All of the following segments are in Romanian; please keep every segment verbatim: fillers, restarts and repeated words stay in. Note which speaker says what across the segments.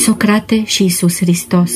Speaker 1: Socrate și Iisus Hristos.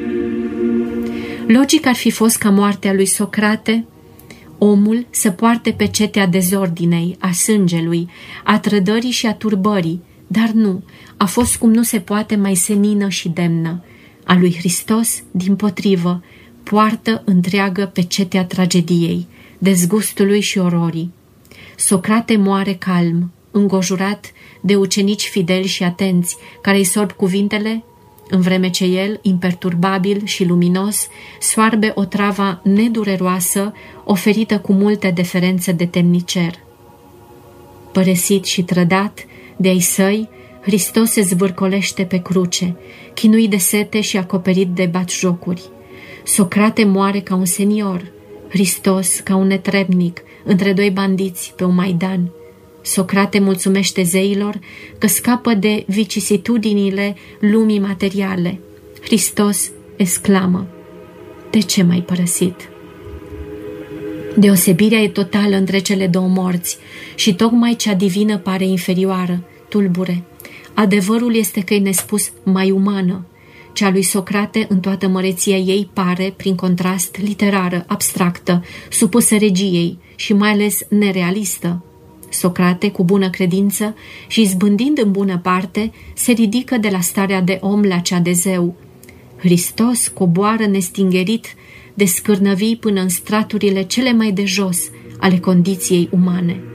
Speaker 1: Logic ar fi fost ca moartea lui Socrate omul să poarte pecetea dezordinei, a sângelui, a trădării și a turbării, dar nu, a fost cum nu se poate mai senină și demnă. A lui Hristos, dimpotrivă, poartă întreagă pecetea tragediei, dezgustului și ororii. Socrate moare calm, îngojurat de ucenici fideli și atenți, care îi sorb cuvintele, în vreme ce el, imperturbabil și luminos, soarbe o travă nedureroasă oferită cu multe deferențe de temnicer. Părăsit și trădat de ai săi, Hristos se zvârcolește pe cruce, chinuit de sete și acoperit de batjocuri. Socrate moare ca un senior, Hristos ca un netrebnic, între doi bandiți pe un maidan. Socrate mulțumește zeilor că scapă de vicisitudinile lumii materiale. Hristos exclamă: de ce m-ai părăsit? Deosebirea e totală între cele două morți și tocmai cea divină pare inferioară, tulbure. Adevărul este că e nespus mai umană. Cea lui Socrate, în toată măreția ei, pare, prin contrast, literară, abstractă, supusă regiei și mai ales nerealistă. Socrate, cu bună credință și izbândind în bună parte, se ridică de la starea de om la cea de zeu. Hristos coboară nestingerit de scârnăvii până în straturile cele mai de jos ale condiției umane.